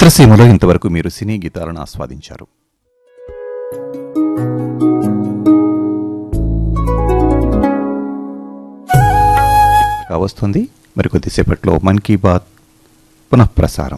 చిత్రసీమలో ఇంతవరకు మీరు సినీ గీతాలను ఆస్వాదించారు. వస్తుంది మరికొద్దిసేపట్లో మన్ కీ బాత్ పునఃప్రసారం.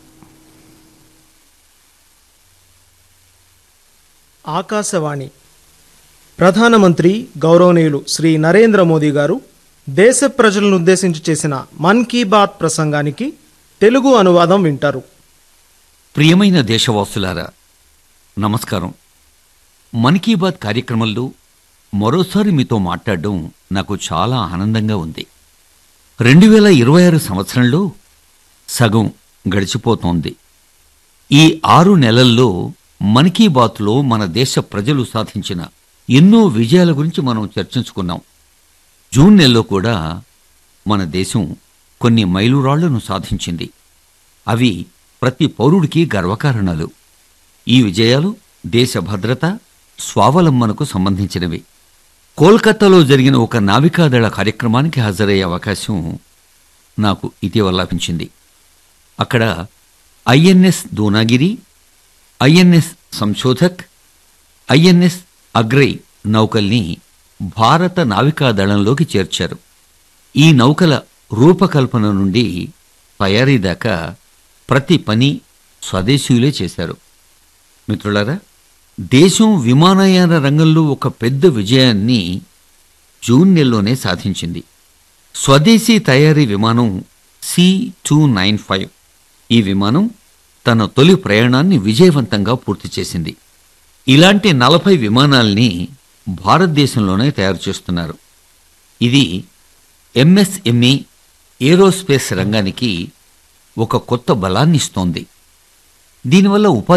ఆకాశవాణి. ప్రధానమంత్రి గౌరవనీయులు శ్రీ నరేంద్ర మోదీ గారు దేశ ప్రజలను ఉద్దేశించి చేసిన మన్ కీ బాత్ ప్రసంగానికి తెలుగు అనువాదం వింటారు. ప్రియమైన దేశవాసులారా, నమస్కారం. మన్ కీ బాత్ కార్యక్రమంలో మరోసారి మీతో మాట్లాడడం నాకు చాలా ఆనందంగా ఉంది. 2026 సంవత్సరంలో సగం గడిచిపోతోంది. ఈ 6 నెలల్లో మన్ కీ బాత్లో మన దేశ ప్రజలు సాధించిన ఎన్నో విజయాల గురించి మనం చర్చించుకున్నాం. జూన్ నెలలో కూడా మన దేశం కొన్ని మైలురాళ్లను సాధించింది. అవి ప్రతి పౌరుడికి గర్వకారణాలు. ఈ విజయాలు దేశ భద్రత, స్వావలంబనకు సంబంధించినవి. కోల్కతాలో జరిగిన ఒక నావికాదళ కార్యక్రమానికి హాజరయ్యే అవకాశం నాకు ఇటీవల లభించింది. అక్కడ INS Dunagiri, INS Sanshodhak, INS agree నౌకల్ని భారత నావికాదళంలోకి చేర్చారు. ఈ నౌకల రూపకల్పన నుండి తయారీ దాకా ప్రతి పని స్వదేశీయులే చేశారు. మిత్రులారా, దేశం విమానయాన రంగంలో ఒక పెద్ద విజయాన్ని జూన్ నెలలోనే సాధించింది. స్వదేశీ తయారీ విమానం C295. ఈ విమానం తన తొలి ప్రయాణాన్ని విజయవంతంగా పూర్తి చేసింది. ఇలాంటి 40 విమానాల్ని భారతదేశంలోనే తయారు చేస్తున్నారు. ఇది ఎంఎస్ఎంఈ ఏరోస్పేస్ రంగానికి ఒక కొత్త బలాన్నిస్తోంది. దీనివల్ల